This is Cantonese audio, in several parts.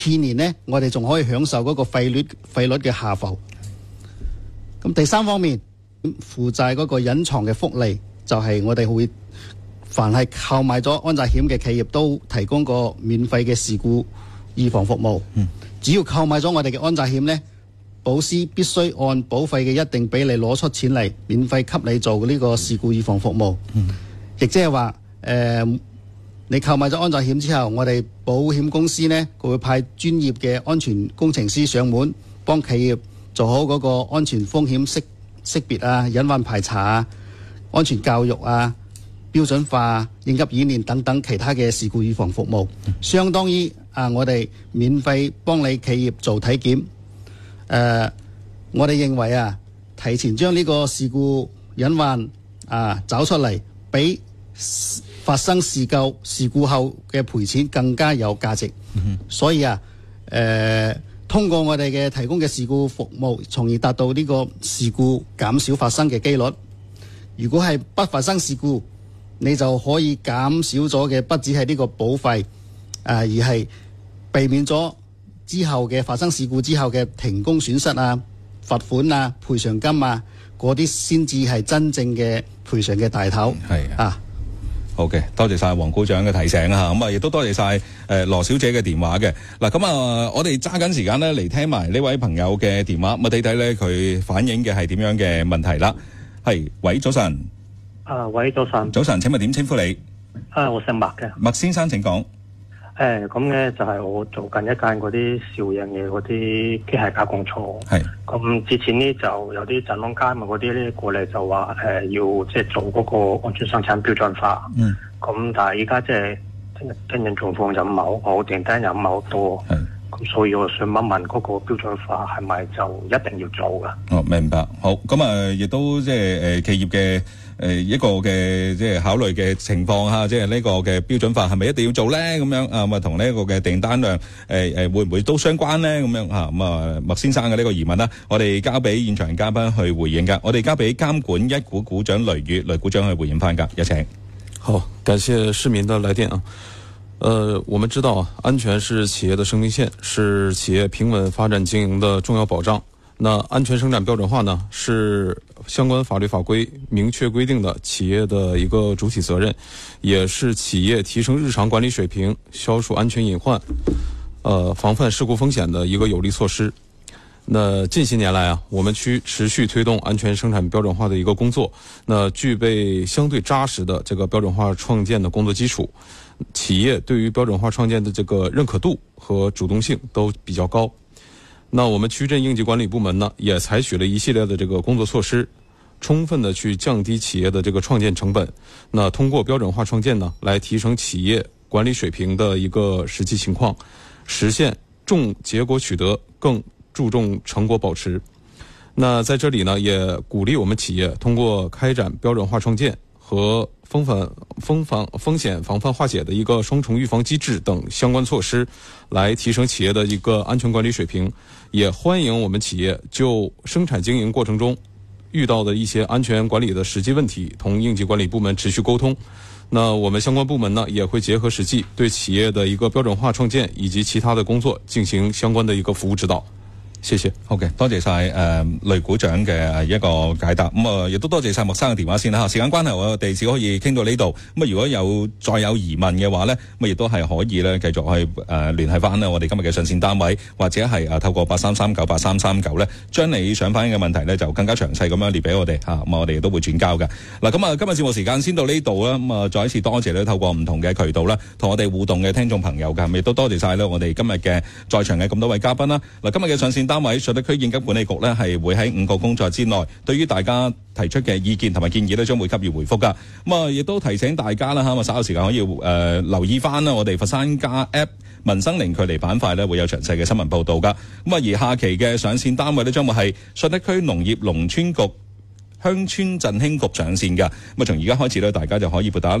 次年呢，我哋仲可以享受嗰個費率嘅下浮。咁第三方面，負債嗰個隱藏嘅福利就係我哋會凡係購買咗安責險嘅企業都提供個免費嘅事故預防服務。只要購買咗我哋嘅安責險呢，保司必須按保費嘅一定比例攞出錢嚟，免費給你做呢個事故預防服務。亦即係話你購買咗安責險之後，我哋保險公司呢，佢會派專業嘅安全工程師上門，幫企業做好嗰個安全風險識別啊、隱患排查啊、安全教育啊、標準化、應急演練等等其他嘅事故預防服務，相當於我哋免費幫你企業做體檢。我哋認為提前將呢個事故隱患找出嚟，比發生事故後嘅賠錢更加有價值。所以通過我哋嘅提供嘅事故服務，從而達到呢個事故減少發生嘅機率。如果係不發生事故，你就可以減少咗嘅不止係呢個保費，而係避免咗之後嘅發生事故之後嘅停工損失啊、罰款啊、賠償金啊，嗰啲先至係真正嘅賠償嘅大頭。 好嘅，多謝晒黃股長嘅提醒啊，咁亦都多謝晒羅小姐嘅電話嘅。嗱，咁我哋揸緊時間咧嚟聽埋呢位朋友嘅電話，咁睇睇咧佢反映嘅係點樣嘅問題啦。係，喂，早晨。 喂，早晨。 早晨，請問點稱呼你？ 我姓麥嘅。 麥先生請講。 咁咧就係我做緊一間嗰啲小型嘅嗰啲機械加工廠。係。咁之前呢就有啲振朗街咪嗰啲咧過嚟就話要即係做嗰個安全生產標準化。咁但係依家即係經營狀況就唔係好好，訂單又唔係好多。咁所以我想問問嗰個標準化係咪就一定要做噶？ 哦，明白。好，咁亦都即係企業嘅一個嘅即係考慮嘅情況下，即係呢個嘅標準化係咪一定要做咧？咁樣同呢一個嘅訂單量會唔會都相關咧？咁樣麥先生嘅呢個疑問啦，我哋交俾現場嘉賓去回應噶。我哋交俾監管一股股長雷股長去回應翻噶，有請。 好，感謝市民的來電啊。我們知道安全是企業的生命線，是企業平穩發展經營的重要保障。那安全生產標準化呢，是相關法律法規明確規定的企業的一個主體責任，也是企業提升日常管理水平、消除安全隱患、防範事故風險的一個有力措施。那近些年來我們持續推動安全生產標準化的一個工作，那具備相對紮實的這個標準化創建的工作基礎，企業對於標準化創建的這個認可度和主動性都比較高。那我們區鎮應急管理部門呢，也採取了一系列的這個工作措施，充分的去降低企業的這個創建成本。那通過標準化創建呢，來提升企業管理水平的一個實際情況，實現重結果取得，更注重成果保持。那在這裡呢，也鼓勵我們企業通過開展標準化創建和風險防範化解的一個雙重預防機制等相關措施，來提升企業的一個安全管理水平。也歡迎我們企業就生產經營過程中遇到的一些安全管理的實際問題，同應急管理部門持續溝通。那我們相關部門呢，也會結合實際，對企業的一個標準化創建以及其他的工作進行相關的一個服務指導。謝謝。 好嘅，多謝晒雷股長嘅一個解答。亦都多謝晒麥生嘅電話先啦。時間關係，我哋只可以傾到呢度。如果再有疑問嘅話咧，亦都係可以咧繼續去聯繫翻我哋今日嘅上線單位，或者係透過83398339咧，將你想反映嘅問題咧就更加詳細咁樣列俾我哋我哋都會轉交嘅。嗱，咁今日節目時間先到呢度啦。再一次多謝咧透過唔同嘅渠道啦，同我哋互動嘅聽眾朋友嘅，亦都多謝晒咧我哋今日嘅在場嘅咁多位嘉賓啦。嗱，今日嘅上線單位順德區應急管理局咧係會喺5個工作之內，對於大家提出嘅意見同埋建議咧，將會給予回覆噶。亦都提醒大家啦嚇，稍後時間可以留意翻啦，我哋佛山家 App 民生零距離板塊咧會有詳細嘅新聞報導噶。而下期嘅上線單位咧將會係順德區農業農村局鄉村振興局上線㗎。從而家開始咧，大家就可以撥打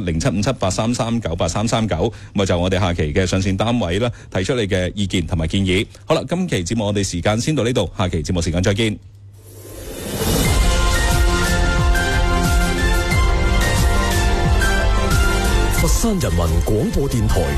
075783398339，就我哋下期嘅上線單位啦，提出你嘅意見同埋建議。好啦，今期節目我哋時間先到呢度，下期節目時間再見。 佛山人民廣播電台